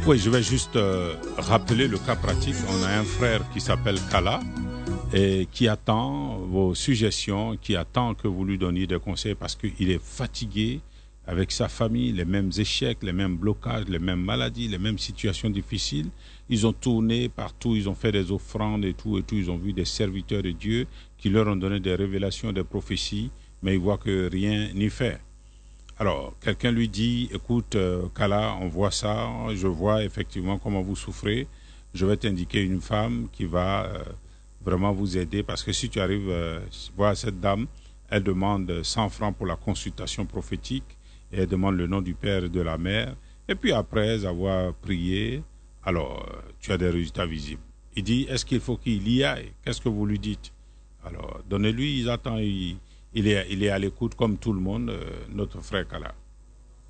Oui, je vais juste rappeler le cas pratique. On a un frère qui s'appelle Kala et qui attend vos suggestions, qui attend que vous lui donniez des conseils parce qu'il est fatigué avec sa famille, les mêmes échecs, les mêmes blocages, les mêmes maladies, les mêmes situations difficiles. Ils ont tourné partout, ils ont fait des offrandes et tout, ils ont vu des serviteurs de Dieu qui leur ont donné des révélations, des prophéties, mais ils voient que rien n'y fait. Alors, quelqu'un lui dit, écoute, Kala, on voit ça, je vois effectivement comment vous souffrez, je vais t'indiquer une femme qui va vraiment vous aider, parce que si tu arrives, voir cette dame, elle demande 100 francs pour la consultation prophétique, et elle demande le nom du père et de la mère, et puis après avoir prié, alors, tu as des résultats visibles. Il dit, est-ce qu'il faut qu'il y aille? Qu'est-ce que vous lui dites? Alors, donnez-lui, il attend, il est à l'écoute comme tout le monde, notre frère Kala.